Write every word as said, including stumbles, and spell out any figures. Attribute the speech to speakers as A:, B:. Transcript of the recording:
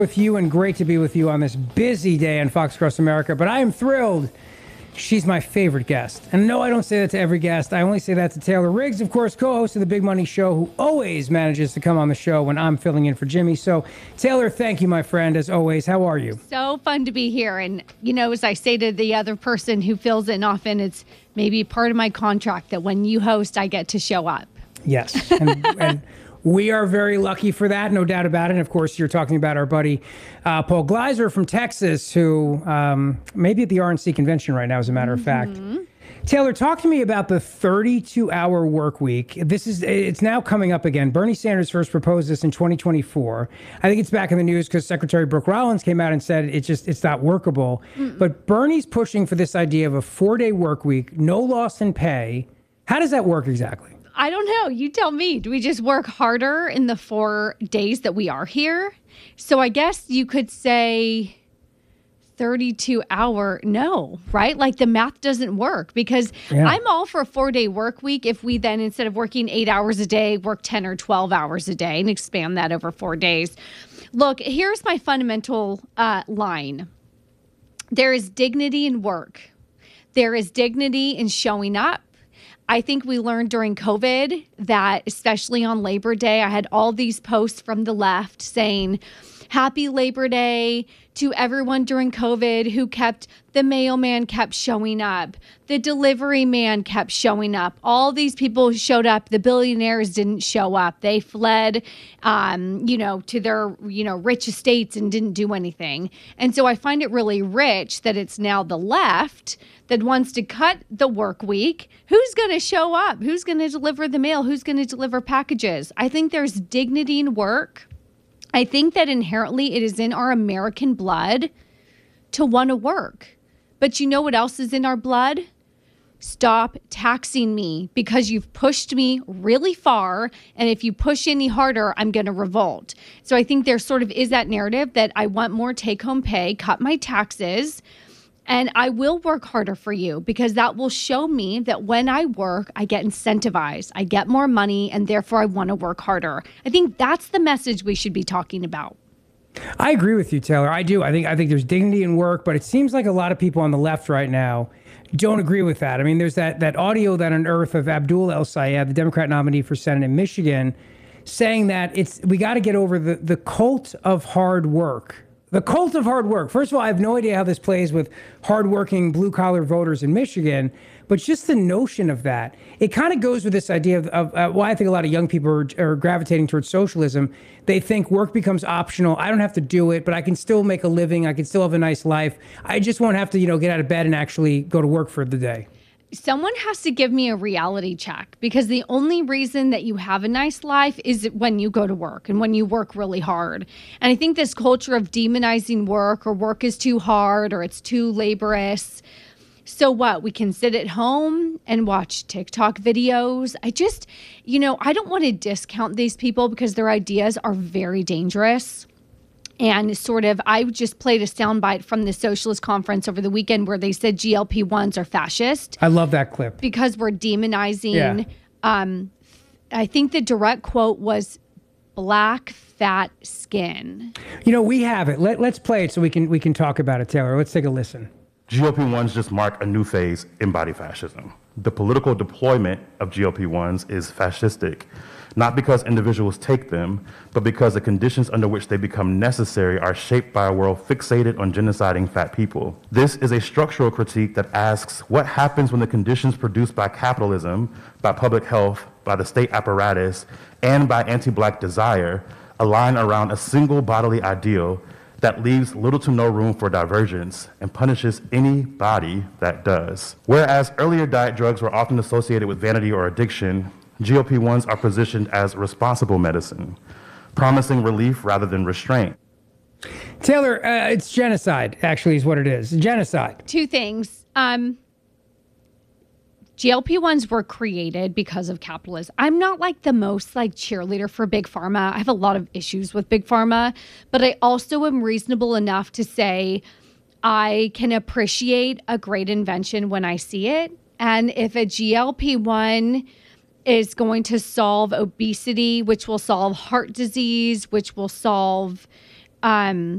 A: With you, and great to be with you on this busy day on Fox Across America. But I am thrilled. She's my favorite guest. And no, I don't say that to every guest. I only say that to Taylor Riggs, of course, co-host of the Big Money Show, who always manages to come on the show when I'm filling in for Jimmy. So, Taylor, thank you, my friend, as always. How are you?
B: So fun to be here. And, you know, as I say to the other person who fills in often, it's maybe part of my contract that when you host, I get to show up.
A: Yes. And, and we are very lucky for that, no doubt about it. And of course, you're talking about our buddy uh, Paul Gleiser from Texas, who um, may be at the R N C convention right now, as a matter of fact.
B: Mm-hmm.
A: Taylor, talk to me about the thirty-two hour work week. This is, it's now coming up again. Bernie Sanders first proposed this in twenty twenty-four. I think it's back in the news because Secretary Brooke Rollins came out and said it's just, it's not workable. Mm-mm. But Bernie's pushing for this idea of a four day work week, no loss in pay. How does that work exactly?
B: I don't know. You tell me. Do we just work harder in the four days that we are here? So I guess you could say thirty-two hour, no, right? Like the math doesn't work because yeah. I'm all for a four day work week if we then, instead of working eight hours a day, work ten or twelve hours a day and expand that over four days. Look, here's my fundamental uh, line. There is dignity in work. There is dignity in showing up. I think we learned during COVID that, especially on Labor Day, I had all these posts from the left saying, happy Labor Day to everyone during COVID who kept, the mailman kept showing up. The delivery man kept showing up. All these people showed up. The billionaires didn't show up. They fled, um, you know, to their, you know, rich estates and didn't do anything. And so I find it really rich that it's now the left that wants to cut the work week. Who's going to show up? Who's going to deliver the mail? Who's going to deliver packages? I think there's dignity in work. I think that inherently it is in our American blood to want to work. But you know what else is in our blood? Stop taxing me because you've pushed me really far. And if you push any harder, I'm going to revolt. So I think there sort of is that narrative that I want more take-home pay, cut my taxes, and I will work harder for you because that will show me that when I work, I get incentivized, I get more money, and therefore I want to work harder. I think that's the message we should be talking about.
A: I agree with you, Taylor. I do. I think I think there's dignity in work, but it seems like a lot of people on the left right now don't agree with that. I mean, there's that that audio that unearthed of Abdul El-Sayed, the Democrat nominee for Senate in Michigan, saying that it's we got to get over the, the cult of hard work. The cult of hard work. First of all, I have no idea how this plays with hardworking blue-collar voters in Michigan, but just the notion of that, it kind of goes with this idea of, of uh, why I think a lot of young people are, are gravitating towards socialism. They think work becomes optional. I don't have to do it, but I can still make a living. I can still have a nice life. I just won't have to, you know, get out of bed and actually go to work for the day.
B: Someone has to give me a reality check because the only reason that you have a nice life is when you go to work and when you work really hard. And I think this culture of demonizing work or work is too hard or it's too laborious. So what? We can sit at home and watch TikTok videos. I just, you know, I don't want to discount these people because their ideas are very dangerous. And sort of, I just played a soundbite from the Socialist Conference over the weekend where they said G L P ones are fascist.
A: I love that clip.
B: Because we're demonizing.
A: Yeah.
B: Um, I think the direct quote was black fat skin.
A: You know, we have it. Let, let's play it so we can we can talk about it, Taylor. Let's take a listen.
C: G L P ones just mark a new phase in body fascism. The political deployment of G L P ones is fascistic. Not because individuals take them, but because the conditions under which they become necessary are shaped by a world fixated on genociding fat people. This is a structural critique that asks what happens when the conditions produced by capitalism, by public health, by the state apparatus, and by anti-Black desire align around a single bodily ideal that leaves little to no room for divergence and punishes any body that does. Whereas earlier diet drugs were often associated with vanity or addiction, G L P ones are positioned as responsible medicine, promising relief rather than restraint.
A: Taylor, uh, it's genocide, actually, is what it is. Genocide.
B: Two things. Um, G L P ones were created because of capitalism. I'm not like the most like cheerleader for Big Pharma. I have a lot of issues with Big Pharma, but I also am reasonable enough to say I can appreciate a great invention when I see it. And if a G L P one is going to solve obesity, which will solve heart disease, which will solve um,